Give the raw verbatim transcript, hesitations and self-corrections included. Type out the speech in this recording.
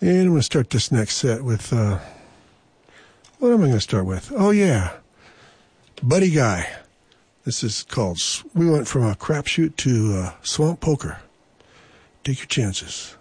And I'm going to start this next set with, uh, what am I going to start with? Oh, yeah. Buddy Guy. This is called, we went from a crapshoot to uh, swamp poker. Take your chances.